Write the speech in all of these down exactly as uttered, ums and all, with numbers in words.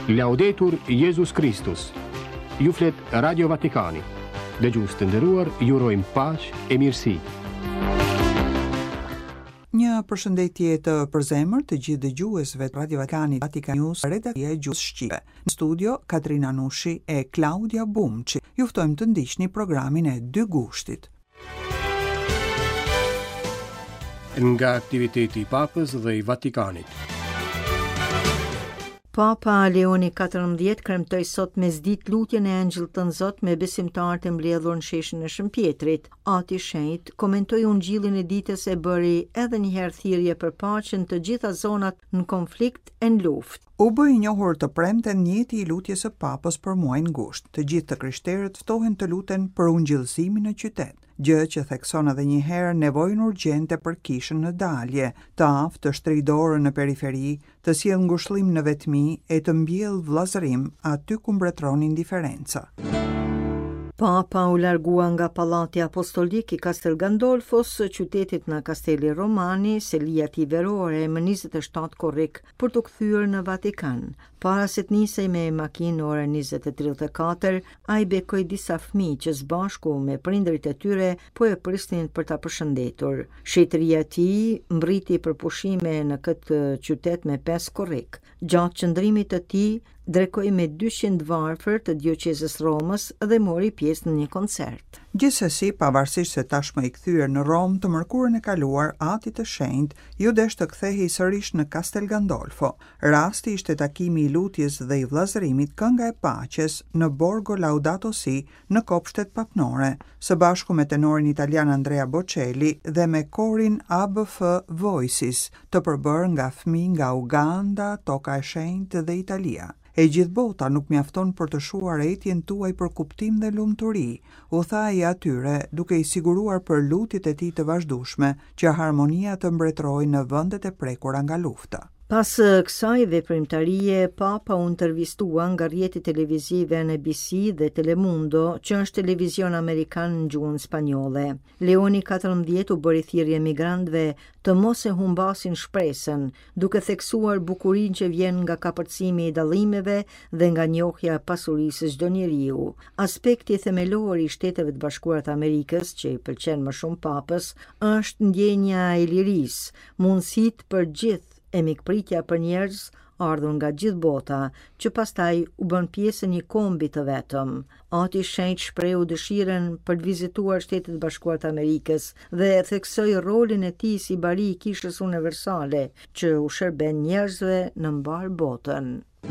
Laudetur Jesus Christus. Ju flet Radio Vatikani. Dëgjues të nderuar, ju urojmë paqë e mirësi. Një përshëndetje të përzemër të gjithë dëgjuesve të Radio Vatikani Vatikan News, redaktoria e gjuhës shqipe. Në studio Katrina Nushi e Claudia Bumçi. Ju ftojmë të ndiqni programin e dy gushtit. Nga aktiviteti i Papës dhe i Vatikanit. Papa Leoni katërmbëdhjetë kremtoi sot mesditë lutjen e Angjëllit të Zot me besimtarët e mbledhur në sheshin e Shëmpjetrit. Ati Shenjt komentoi ungjillin e ditës e bëri edhe një herë thirrje për paqen të gjitha zonat në konflikt e në luftë. U bë i njohur të premten njëti i lutjes së Papës për muajin gusht. Të gjithë të krishterët ftohen të luten për ungjillësimin në qytet, gjë që thekson edhe një herë nevojën urgjente për kishën në dalje, të aftë, të shtridorën në periferi, të sjellë ngushëllim në vetmi e të mbjellë vllazërim aty ku mbretëron indiferenca. Papa u largua nga Pallati Apostolik i Castel Gandolfos, qytetit në Castelli Romani, selia tij verore më njëzet e shtatë korrik për të kthyer në Vatikan. Para se të nisej me makinë ora njëzet e tridhjetë e katër, ai bekoi disa fëmijë që së bashku me prindërit e tyre po e prisnin për ta përshëndetur. Shetëria e tij mbriti për pushime në këtë qytet me pesë korrik. Gjatë qëndrimit të tij drekoi me dyqind varfër të dioqezës Romës dhe mori pjesë në një koncert. Gjithsesi, pavarësisht se tashmë i kthyer në Rom, të mërkurën e kaluar, Ati të Shenjtë ju desh të kthehej sërish në Castel Gandolfo. Rasti ishte takimi i lutjes dhe i vllazërimit Kënga e Paqes në Borgo Laudato Si në kopshtet papnore, së bashku me tenorin italian Andrea Bocelli dhe me korin A B F Voices, të përbërë nga fëmijë nga Uganda, Toka e Shenjtë dhe Italia. E gjithë bota nuk mjafton për të shuar etjen tuaj për kuptim dhe lumturi, u tha ai atyre, duke i siguruar për lutjet e tij të vazhdueshme që harmonia të mbretërojë në vendet e prekura nga lufta. Pas kësaj veprimtarie, Papa u intervistua nga rrjeti televiziv N B C dhe Telemundo, që është televizion amerikan në gjuhën spanjolle. Leoni katërmbëdhjetë u bëri thirrje migrantëve të mos e humbasin shpresën, duke theksuar bukurinë që vjen nga kapërcimi i dallimeve dhe nga njohja e pasurisë së çdo njeriu. Aspekti themelor i Shteteve të Bashkuara të Amerikës, që i pëlqen më shumë Papës, është ndjenja e lirisë, mundësitë për gjithë e mikpritja për njerëz ardhur nga gjithë bota, që pastaj u bën pjesë e një kombi të vetëm. Ati Shenjtë shprehu dëshiren për të vizituar Shtetet e Bashkuara të Amerikës dhe theksoi rolin e tij si bari i kishës universale që u shërben njerëzve në mbar botën.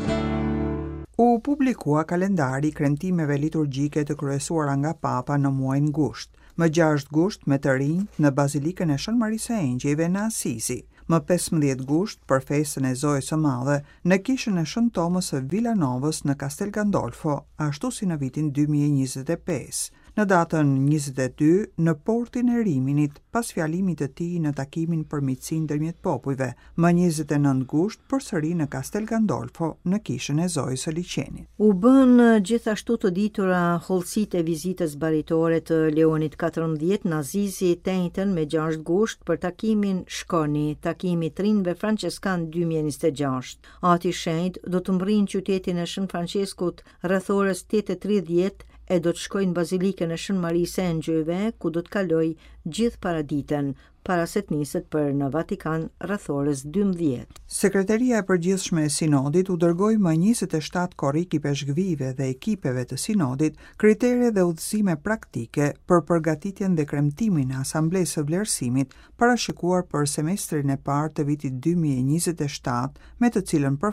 U publikua kalendari i kremtimeve liturgjike të kryesuara nga Papa në muajin gusht. Më gjashtë gusht me të rinjt në Bazilikën e Shën Marisë së Engjëjve në Asisi. Më pesëmbëdhjetë gusht për festën e Zojës së Madhe në kishën e Shën Tomës së Villanovës në Castel Gandolfo, ashtu si në vitin dy mijë e njëzet e pesë. Në datën njëzet e dy, në portin e Riminit, pas fjalimit të tij në takimin për miqësinë ndërmjet popujve, më njëzet e nëntë gusht përsëri në Castel Gandolfo në kishën e Zojës së Liçenit. U bën gjithashtu të ditura hollësitë e vizitës baritore të Leonit katërmbëdhjetë në Azizi Tenjtën me gjashtë gusht për takimin Shkoni, takimi i trinjve franceskan dy mijë e njëzet e gjashtë. Ati Shenjtë do të mbërrijë qytetin e Shën Franceskut rreth orës tetë e tridhjetë e do të shkojnë në Bazilikën e Shën Marisë së Engjëjve, ku do të kaloj gjithë paraditën, para se të niset për në Vatikan rreth orës dymbëdhjetë. Sekretaria e përgjithshme e sinodit u dërgoi më njëzet e shtatë korrik i peshqvive dhe ekipeve të sinodit kritere dhe udhëzime praktike për përgatitjen dhe kremtimin e asamblesë së vlerësimit parashikuar për semestrin e parë të vitit dy mijë e njëzet e shtatë, me të cilën